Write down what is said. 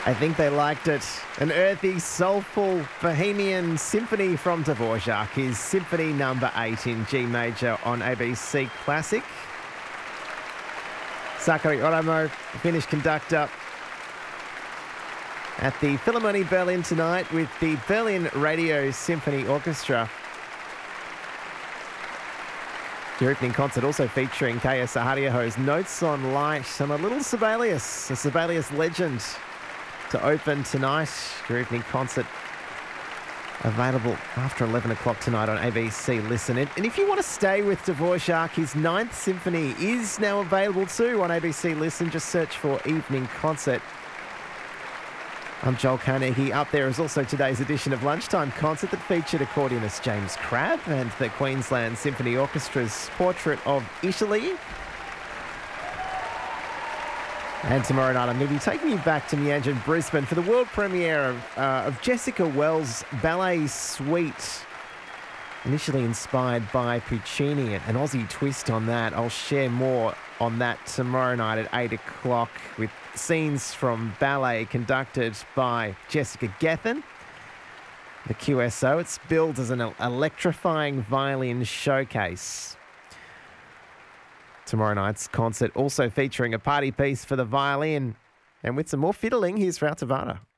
I think they liked it. An earthy, soulful, bohemian symphony from Dvorak, his Symphony number 8 in G major on ABC Classic. Sakari Oromo, Finnish conductor, at the Philharmonie Berlin tonight with the Berlin Radio Symphony Orchestra. The opening concert also featuring Kaya Saharyaho's Notes on Light and a little Sibelius, a Sibelius legend, to open tonight. Your evening concert available after 11 o'clock tonight on ABC Listen. And if you want to stay with Dvorak, his 9th Symphony is now available too on ABC Listen. Just search for Evening Concert. I'm Joel Carnegie. Up there is also today's edition of Lunchtime Concert that featured accordionist James Crabb and the Queensland Symphony Orchestra's Portrait of Italy. And tomorrow night I'm going to be taking you back to Meanjin, Brisbane for the world premiere of Jessica Wells' Ballet Suite, initially inspired by Puccini, an Aussie twist on that. I'll share more on that tomorrow night at 8 o'clock with scenes from ballet conducted by Jessica Gethin, the QSO. It's billed as an electrifying violin showcase. Tomorrow night's concert also featuring a party piece for the violin. And with some more fiddling, here's Rautavara.